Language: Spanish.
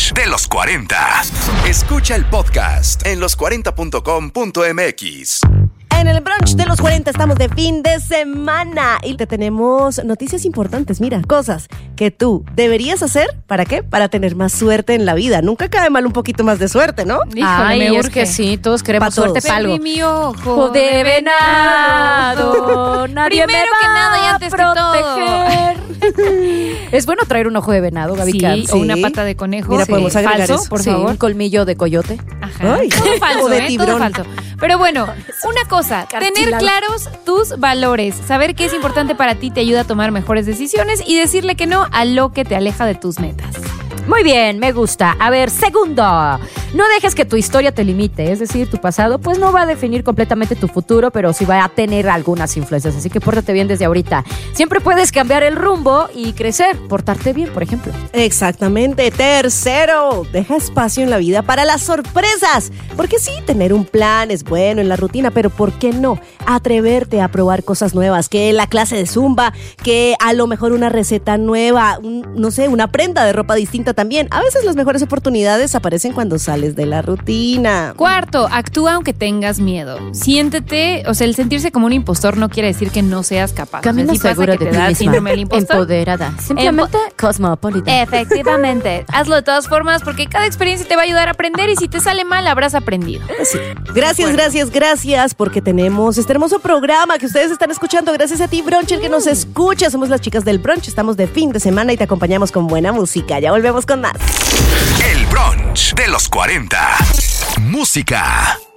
Brunch de los 40. Escucha el podcast en los40.com.mx. En el brunch de los 40 estamos de fin de semana y te tenemos noticias importantes. Mira, cosas que tú deberías hacer. ¿Para qué? Para tener más suerte en la vida. Nunca cae mal un poquito más de suerte, ¿no? Híjole, Ay, me es urge. que sí, todos queremos Pa' suerte todos. para algo. Perdí mi ojo Ojo de venado, nadie Primero me va que nada y antes que todo. proteger. Es bueno traer un ojo de venado, Gaby Sí, Cans. o una pata de conejo. Mira, podemos agregar falso, eso. por Sí, favor. un colmillo de coyote. Ajá. Ay. Todo falso, O de todo tiburón. falso. Pero bueno, una cosa, tener Cartílago. claros tus valores. Saber qué es importante para ti te ayuda a tomar mejores decisiones y decirle que no a lo que te aleja de tus metas. Muy bien, me gusta. A ver, segundo, no dejes que tu historia te limite, es decir, tu pasado pues no va a definir completamente tu futuro, pero sí va a tener algunas influencias, así que pórtate bien desde ahorita. Siempre puedes cambiar el rumbo y crecer, portarte bien, por ejemplo. Exactamente. Tercero, deja espacio en la vida para las sorpresas. Porque sí, tener un plan es bueno en la rutina, pero ¿por qué no? Atreverte a probar cosas nuevas, que la clase de Zumba, que a lo mejor una receta nueva, no sé, una prenda de ropa distinta también. A veces las mejores oportunidades aparecen cuando sales de la rutina. Cuarto, actúa aunque tengas miedo. Siéntete, o sea, el sentirse como un impostor no quiere decir que no seas capaz. Camina o sea, sí pasa segura que de te ti da misma, síndrome del impostor. empoderada, simplemente cosmopolita. Efectivamente. Hazlo de todas formas porque cada experiencia te va a ayudar a aprender y si te sale mal habrás aprendido. Sí. Gracias, porque tenemos este hermoso programa que ustedes están escuchando. Gracias a ti, Brunch, el que nos escucha. Somos las chicas del Brunch. Estamos de fin de semana y te acompañamos con buena música. Ya volvemos con más. El Brunch de los 40. Música.